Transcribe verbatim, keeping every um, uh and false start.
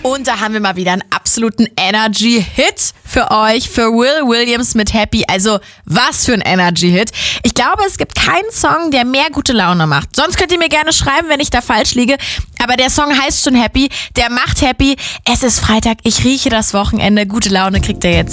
Und da haben wir mal wieder einen absoluten Energy-Hit für euch, für Will Williams mit Happy. Also was für ein Energy-Hit. Ich glaube, es gibt keinen Song, der mehr gute Laune macht. Sonst könnt ihr mir gerne schreiben, wenn ich da falsch liege. Aber der Song heißt schon Happy, der macht happy. Es ist Freitag, ich rieche das Wochenende. Gute Laune kriegt ihr jetzt.